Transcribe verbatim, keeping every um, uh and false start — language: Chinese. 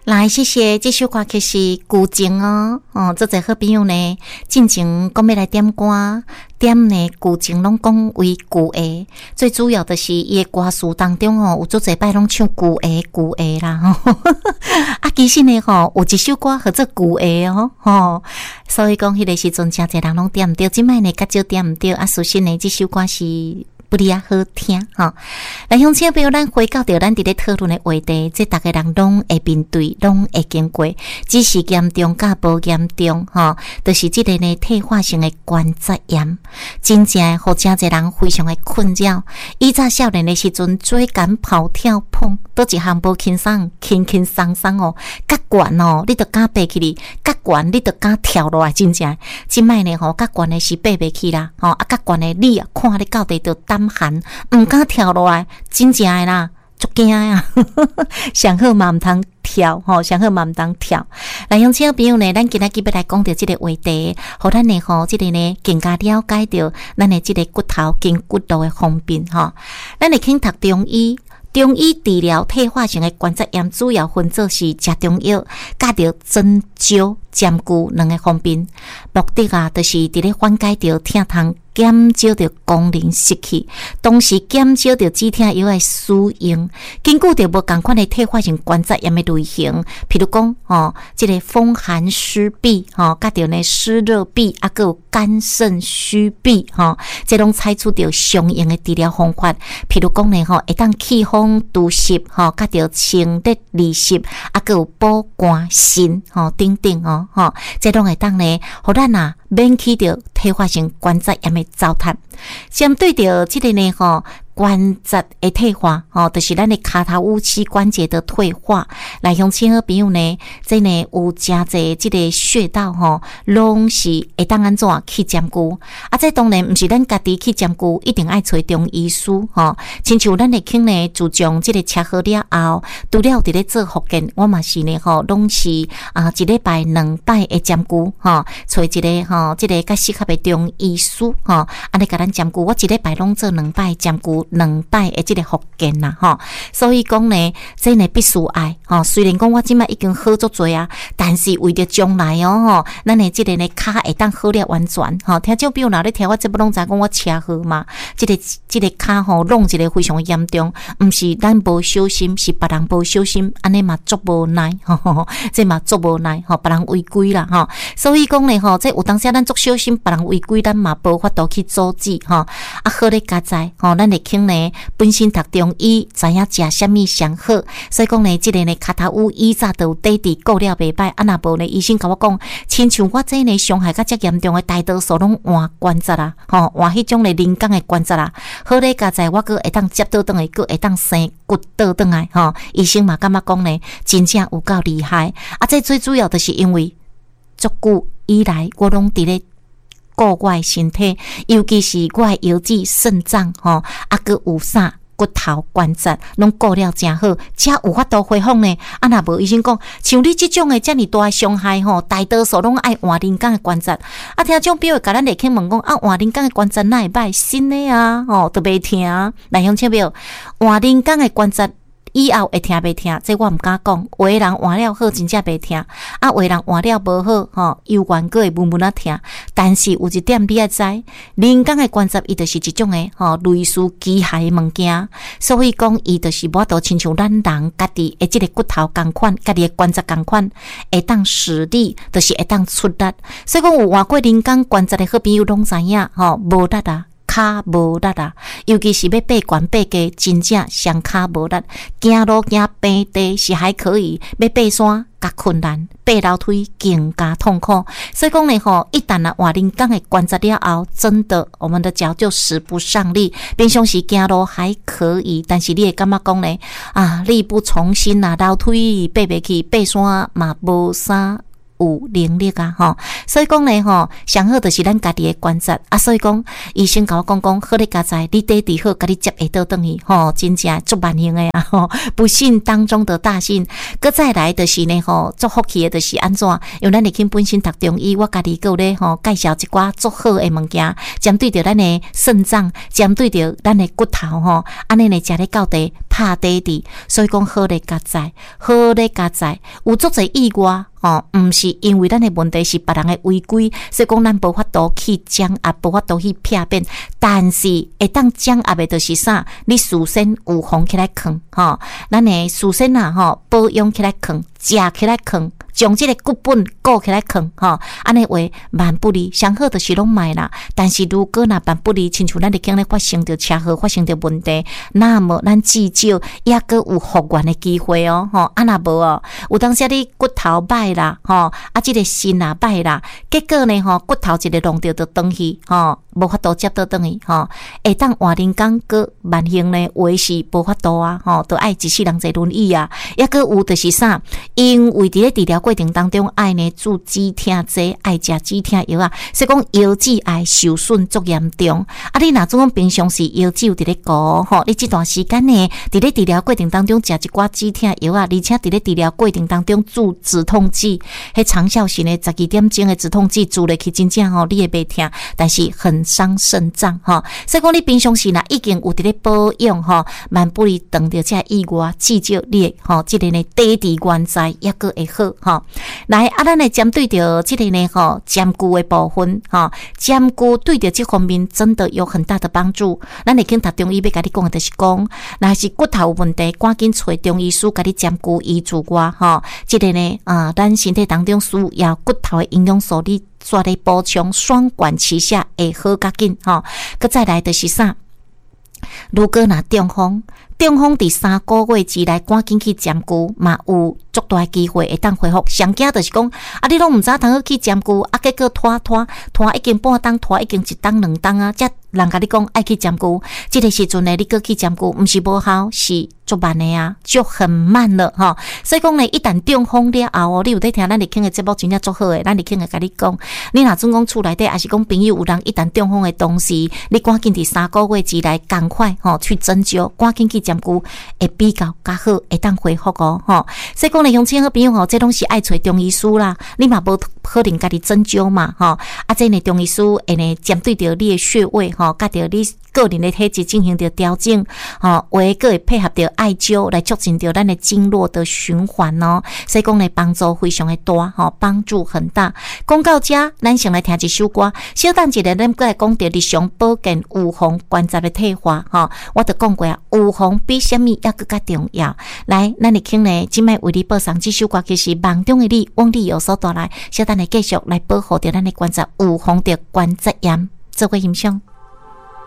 来，谢谢这首歌曲是《孤情》哦，哦，做侪好朋友呢，进前讲要来点歌，点呢《孤情》拢讲为旧的，最主要的是伊的歌词当中哦，有做侪摆拢唱旧的旧的啦吼，啊，其实呢吼，有一首歌叫做旧的哦，吼，所以讲迄个时阵真侪人拢点毋着，即摆呢较少点毋着，啊，属实呢这首歌是不哩啊好听哈！来，乡亲朋友，咱回到着咱伫咧讨论的话题，即逐个人拢会面对，拢会经过，只是严重甲无严重哈，就是即个呢退化性的关节炎，真正互真侪人非常的困扰。以前少年的时阵，追赶跑跳碰，倒一项无轻松，轻轻松松哦，甲悬哦，你着敢爬起哩，甲悬你着敢跳落来，真正。即摆呢吼，甲悬的是爬袂起啦，吼啊甲悬的你啊，看你到底着胆寒，毋敢跳落来，真正的啦，足惊啊！上好嘛毋通跳，吼，上好嘛毋通跳。来，乡亲朋友呢，咱今仔日要来讲到即个话题，互咱呢吼，即个呢更加了解到咱的即个骨头筋骨头的方面，吼，咱会去读中医。中医治疗退化性的关节炎，主要分做是食中药，加着针灸、针灸两个方面。目的啊，就是伫咧缓解着疼痛，减少着功能失去，同时减少着止痛药的使用，根据着无共款的退化性关节炎的类型，譬如讲哦，即、这个风寒湿痹，吼，加着呢湿热痹，啊，还有肝肾虚痹，吼，这拢采取着相应的治疗方法，譬如讲呢，吼，会当气风除湿，吼，加着清热利湿，啊，还有补肝肾，吼，等等哦，吼，这拢会当呢，互咱啊免去着退化性关节炎的糟蹋。相对着这个呢，吼。关节的退化，吼，就是咱的骹头五膝关节的退化。来，乡亲好朋友呢，这呢有真侪这个穴道，吼，拢是会当安怎去针灸。啊，这当然不是咱家己去针灸，一定爱找中医师，吼。亲像咱的肯呢，自从这个吃好了后，除了伫咧做复健，我嘛是呢，吼，拢是啊一礼拜两摆的针灸，吼，找一个吼，这个较适合的中医师，吼，安尼甲咱针灸，我一礼拜拢做两摆针灸。两摆的这个复健啦，吼，所以讲呢，这呢必须爱，吼。虽然讲我即摆已经好足多啊，但是为着将来哦，吼，咱的这个呢骹会当好了完全，吼。听众朋友若咧听我节目拢知讲我车祸嘛，这个这个骹吼弄一个非常严重，毋是咱无小心，是别人无小心，安尼嘛足无奈，吼，这嘛足无奈，吼，别人违规啦，吼。所以讲呢，吼，这有当时咱足小心，别人违规，咱嘛无法度去阻止，吼。啊，好咧加在，吼，咱会肯呢本身读中医，知影食啥物上好，所以讲呢，即、这个呢骹头有以早就有底底顾了袂歹，啊若无呢，医生甲我讲，亲像我这呢伤害较遮严重的，大多数拢换关节啦，吼，换迄种的人工的关节啦，好咧加在我佫会当接倒转来，佫会当生骨倒转来，吼，医生嘛感觉讲呢，真正有够厉害，啊，这最主要就是因为足久以来我拢伫咧。顾我的身体，尤其是我的腰子、肾脏，吼，啊，佮有啥骨头关节，拢顾了真好，才有法度恢复呢。啊，若无医生讲，像你即种的遮尔大的伤害，吼，大多数拢爱换人工的关节。啊，听种比如甲咱来去问讲，啊，换人工的关节哪会歹？新的啊，吼，都袂听。来，乡亲朋友，换人工的关节。以后会听袂听，这我毋敢讲。有的人换了好，真正袂听；啊，有的人换了无好，吼，犹原佫会闷闷啊听。但是有一点你要知，人工的关节伊就是一种诶，吼，类似机械的物件，所以讲伊就是无法度亲像咱人家己诶，即个骨头共款，家己诶关节共款，会当使力，就是会当出力。所以讲有换过人工关节诶好朋友拢知影，吼，无力啊。骹无力啊，尤其是要爬悬爬低，真正双骹无力。行路行平地是还可以，要爬山较困难，爬楼梯更加痛苦。所以讲呢，吼，一旦啊换人工的关节了后，真的我们的脚就使不上力。平常时行路还可以，但是你会感觉讲呢，啊，力不从心啊，楼梯爬袂起，爬山嘛无啥。有能力啊，吼，所以讲呢，吼，上好就是咱家己的关节啊，所以讲医生甲我讲讲，好咧加在你底底好，甲你接下倒转去，吼，真正足万幸的啊，吼，不幸当中的大幸。搁再来就是呢，吼，足福气的就是安怎？因为咱已经本身读中医，我家己个咧吼介绍一寡足好的物件，针对着咱的肾脏，针对着咱的骨头，吼，安尼呢食咧到底， 拍底底，所以讲好咧加载，好咧加载，有足侪意外。哦，毋是因为咱的问题是别人的违规，所以讲咱无法度去掌握，无法度去骗变。但是会当掌握的就是啥？你事先有防起来藏，吼，咱的事先啊，吼，保养起来藏，食起来藏，将这个骨本顾起来藏，吼，安尼话万不利。上好就是拢买啦。但是如果若万不利，亲像咱的经咧发生着车祸，发生着问题，那么咱至少也阁有复原的机会哦，吼，啊若无哦，有当时你骨头歹啦，吼，啊，这个心啊歹啦，结果呢，吼，骨头一个弄掉就断去，吼，无法度接倒转去，吼，会当换人工个慢性呢，话是无法度啊，吼，都爱一世人坐轮椅啊，抑个有就是啥，因为伫咧治疗过程当中，爱呢注止痛剂，爱食止痛药啊，所以讲腰子爱受损足严重。啊，你若总讲平常时腰子有伫咧顾，吼，你这段时间呢，伫咧治疗过程当中食一寡止痛药啊，而且伫咧治疗过程当中注止痛剂。迄长效型的十二点钟的止痛剂注落去，真正吼你会袂痛，但是很伤肾脏吼。所以讲你平常时若已经有伫咧保养吼，万不离当着这意外，至少你吼即个呢底底原在抑个会好吼。来啊，咱来针对着即个呢吼坚固的部分吼，坚固对着这方面真的有很大的帮助。咱会去读中医要甲你讲的就是讲，若是骨头有问题，赶紧找中医师甲你坚固医治我吼。即个呢啊，咱身体当中需要骨头的营养素，你抓来补充，双管齐下会好较紧吼。佮再来就是啥？如果若中风，中风伫三个月之内赶紧去针灸，嘛有足大机会会当恢复。上惊就是讲，啊，你拢毋知通去针灸，啊，结果拖拖拖已经半冬，拖已经一冬两冬啊，才人甲你讲爱去针灸。这个时阵呢，你搁去针灸，毋是无效，是足慢的啊，就很慢了吼。所以讲呢，一旦中风了后，你有在听咱立庆的节目，真正足好诶。咱立庆会甲你讲，你若总讲厝内底，还是讲朋友有人一旦中风的同时，你赶紧伫三个月之内，赶快吼去针灸，赶紧去针灸，会比较较好，会当恢复哦吼。所以讲呢，乡亲好朋友吼，这拢是爱找中医师啦，你嘛无可能家己针灸嘛吼。啊，这呢中医师会呢针对着你的穴位吼，甲着你个人的体质进行着调整吼，有个会配合着艾灸来促进着咱的经络的循环哦。所以讲呢，帮助非常的大吼，帮助很大。讲到这，咱先来听一首歌，小等一下咱再来讲着日常保健预防关节的退化吼。我都讲过啊，预防比什么也更加重要。来，咱来听呢，今摆为你播送这首歌，就是梦中的你，往你有所带来，小等来继续来保护着咱的关节，预防着关节炎，做个欣赏。